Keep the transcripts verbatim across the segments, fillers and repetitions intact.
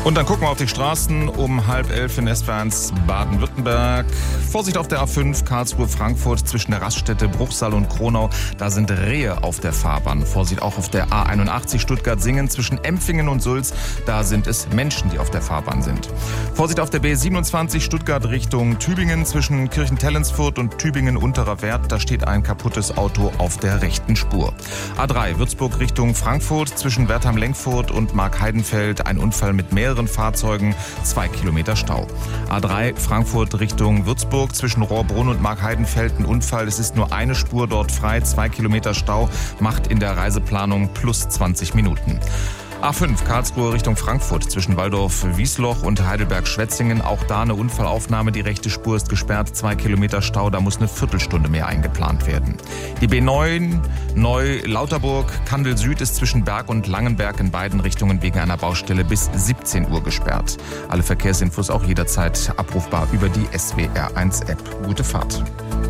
Und dann gucken wir auf die Straßen um halb elf in S W R eins Baden-Württemberg. Vorsicht auf der A fünf Karlsruhe-Frankfurt zwischen der Raststätte Bruchsal und Kronau. Da sind Rehe auf der Fahrbahn. Vorsicht auch auf der A einundachtzig Stuttgart-Singen zwischen Empfingen und Sulz. Da sind es Menschen, die auf der Fahrbahn sind. Vorsicht auf der B siebenundzwanzig Stuttgart Richtung Tübingen zwischen Kirchen-Tellensfurt und Tübingen-Unterer Wert. Da steht ein kaputtes Auto auf der rechten Spur. A drei Würzburg Richtung Frankfurt zwischen Wertheim-Lenkfurt und Markheidenfeld. Ein Unfall mit mehreren Fahrzeugen, zwei Kilometer Stau. A drei Frankfurt Richtung Würzburg zwischen Rohrbrunn und Markheidenfeld ein Unfall. Es ist nur eine Spur dort frei, zwei Kilometer Stau, macht in der Reiseplanung plus zwanzig Minuten. A fünf Karlsruhe Richtung Frankfurt zwischen Waldorf-Wiesloch und Heidelberg-Schwetzingen. Auch da eine Unfallaufnahme. Die rechte Spur ist gesperrt. Zwei Kilometer Stau. Da muss eine Viertelstunde mehr eingeplant werden. Die B neun Neu-Lauterburg Kandel Süd ist zwischen Berg und Langenberg in beiden Richtungen wegen einer Baustelle bis siebzehn Uhr gesperrt. Alle Verkehrsinfos auch jederzeit abrufbar über die S W R eins App. Gute Fahrt.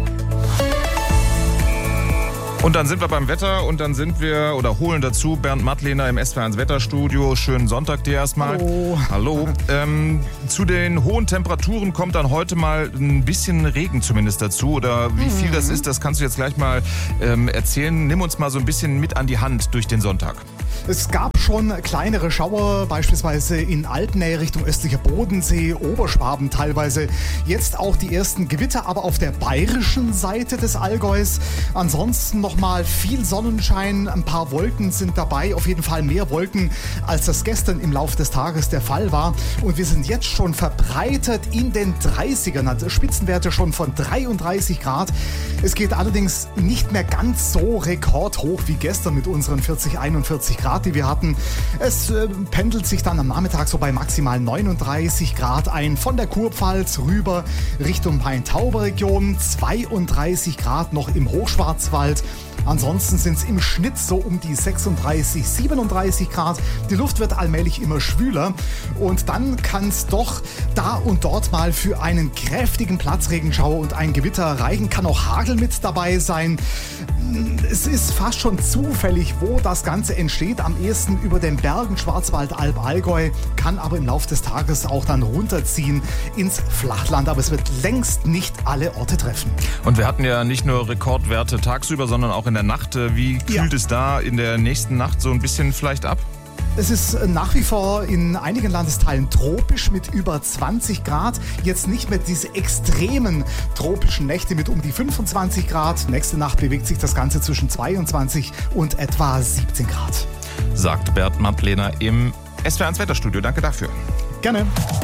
Und dann sind wir beim Wetter und dann sind wir oder holen dazu Bernd Mattlehner im S W R eins Wetterstudio. Schönen Sonntag dir erstmal. Hallo. Hallo. Ähm, zu den hohen Temperaturen kommt dann heute mal ein bisschen Regen zumindest dazu. Oder wie viel das ist, das kannst du jetzt gleich mal ähm, erzählen. Nimm uns mal so ein bisschen mit an die Hand durch den Sonntag. Es gab schon kleinere Schauer, beispielsweise in Alpennähe Richtung östlicher Bodensee, Oberschwaben teilweise. Jetzt auch die ersten Gewitter, aber auf der bayerischen Seite des Allgäus. Ansonsten nochmal viel Sonnenschein, ein paar Wolken sind dabei. Auf jeden Fall mehr Wolken, als das gestern im Laufe des Tages der Fall war. Und wir sind jetzt schon verbreitet in den dreißigern, also Spitzenwerte schon von dreiunddreißig Grad. Es geht allerdings nicht mehr ganz so rekordhoch wie gestern mit unseren vierzig, einundvierzig Grad, die wir hatten. Es äh, pendelt sich dann am Nachmittag so bei maximal neununddreißig Grad ein. Von der Kurpfalz rüber Richtung Main-Tauber-Region, zweiunddreißig Grad noch im Hochschwarzwald. Ansonsten sind es im Schnitt so um die sechsunddreißig, siebenunddreißig Grad. Die Luft wird allmählich immer schwüler und dann kann es doch da und dort mal für einen kräftigen Platzregenschauer und ein Gewitter reichen. Kann auch Hagel mit dabei sein. Es ist fast schon zufällig, wo das Ganze entsteht. Am ehesten über den Bergen Schwarzwald, Alb, Allgäu, kann aber im Laufe des Tages auch dann runterziehen ins Flachland. Aber es wird längst nicht alle Orte treffen. Und wir hatten ja nicht nur Rekordwerte tagsüber, sondern auch in der Nacht. Wie kühlt ja. es da in der nächsten Nacht so ein bisschen vielleicht ab? Es ist nach wie vor in einigen Landesteilen tropisch mit über zwanzig Grad. Jetzt nicht mehr diese extremen tropischen Nächte mit um die fünfundzwanzig Grad. Nächste Nacht bewegt sich das Ganze zwischen zweiundzwanzig und etwa siebzehn Grad. Sagt Bernd Mattlehner im S W R eins Wetterstudio. Danke dafür. Gerne.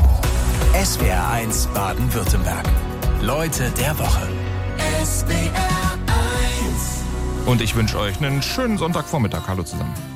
S W R eins Baden-Württemberg. Leute der Woche. S W R eins. Und ich wünsche euch einen schönen Sonntagvormittag. Hallo zusammen.